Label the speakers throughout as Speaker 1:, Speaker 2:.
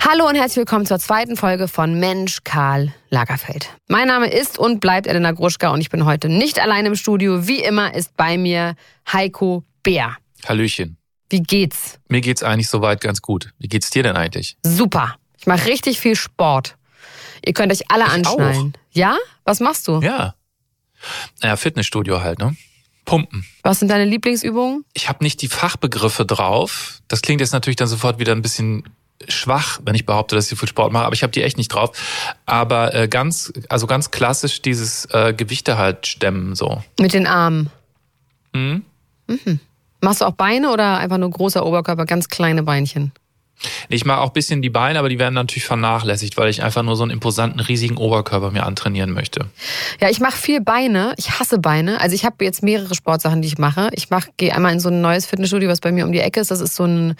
Speaker 1: Hallo und herzlich willkommen zur zweiten Folge von Mensch Karl Lagerfeld. Mein Name ist und bleibt Elena Gruschka und ich bin heute nicht allein im Studio. Wie immer ist bei mir Heiko Bär.
Speaker 2: Hallöchen.
Speaker 1: Wie geht's?
Speaker 2: Mir geht's eigentlich soweit ganz gut. Wie geht's dir denn eigentlich?
Speaker 1: Super. Ich mache richtig viel Sport. Ihr könnt euch alle anschnallen.
Speaker 2: Auch.
Speaker 1: Ja? Was machst du?
Speaker 2: Ja. Naja, Fitnessstudio halt, ne? Pumpen.
Speaker 1: Was sind deine Lieblingsübungen?
Speaker 2: Ich habe nicht die Fachbegriffe drauf. Das klingt jetzt natürlich dann sofort wieder ein bisschen schwach, wenn ich behaupte, dass ich viel Sport mache, aber ich habe die echt nicht drauf. Aber ganz klassisch dieses Gewichte halt stemmen so.
Speaker 1: Mit den Armen.
Speaker 2: Mhm.
Speaker 1: Machst du auch Beine oder einfach nur großer Oberkörper, ganz kleine Beinchen?
Speaker 2: Ich mache auch ein bisschen die Beine, aber die werden natürlich vernachlässigt, weil ich einfach nur so einen imposanten, riesigen Oberkörper mir antrainieren möchte.
Speaker 1: Ja, ich mache viel Beine. Ich hasse Beine. Also ich habe jetzt mehrere Sportsachen, die ich mache. Gehe einmal in so ein neues Fitnessstudio, was bei mir um die Ecke ist. Das ist so ein,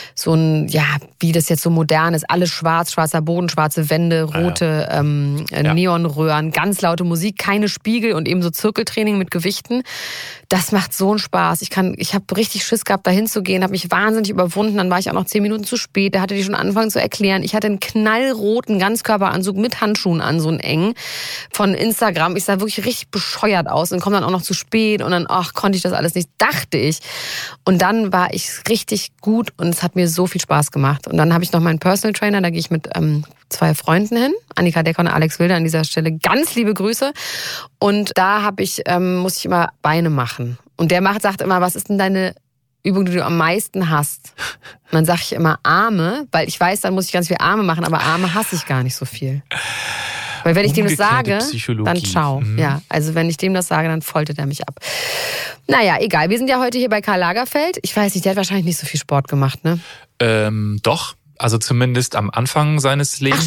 Speaker 1: ja, wie das jetzt so modern ist. Alles schwarz, schwarzer Boden, schwarze Wände, rote Neonröhren, ganz laute Musik, keine Spiegel und eben so Zirkeltraining mit Gewichten. Das macht so einen Spaß. Ich habe richtig Schiss gehabt, da hinzugehen, habe mich wahnsinnig überwunden. Dann war ich auch noch 10 Minuten zu spät. Da hatte die schon angefangen zu erklären. Ich hatte einen knallroten Ganzkörperanzug mit Handschuhen an, so einen engen, von Instagram. Ich sah wirklich richtig bescheuert aus und komme dann auch noch zu spät und dann, konnte ich das alles nicht, dachte ich. Und dann war ich richtig gut und es hat mir so viel Spaß gemacht. Und dann habe ich noch meinen Personal Trainer, da gehe ich mit 2 Freunden hin, Annika Decker und Alex Wilder, an dieser Stelle ganz liebe Grüße. Und da muss ich immer Beine machen. Und der sagt immer, was ist denn deine Übung, die du am meisten hast? Und dann sage ich immer Arme, weil ich weiß, dann muss ich ganz viel Arme machen, aber Arme hasse ich gar nicht so viel. Weil wenn ich dem das sage, dann ciao. Ja, also wenn ich dem das sage, dann foltert er mich ab. Naja, egal. Wir sind ja heute hier bei Karl Lagerfeld. Ich weiß nicht, der hat wahrscheinlich nicht so viel Sport gemacht, ne?
Speaker 2: Doch. Also zumindest am Anfang seines Lebens.